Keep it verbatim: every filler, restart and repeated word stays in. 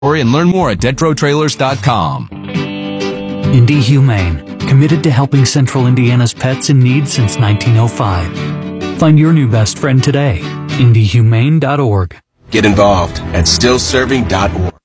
and learn more at Detro Trailers dot com. Indy Humane, committed to helping Central Indiana's pets in need since nineteen oh five. Find your new best friend today. Indy Humane dot org. Get involved at still serving dot org.